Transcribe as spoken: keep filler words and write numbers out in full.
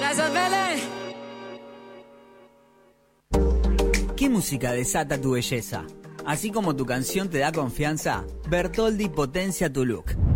Gracias, Belén. ¿Qué música desata tu belleza? Así como tu canción te da confianza, Bertoldi potencia tu look.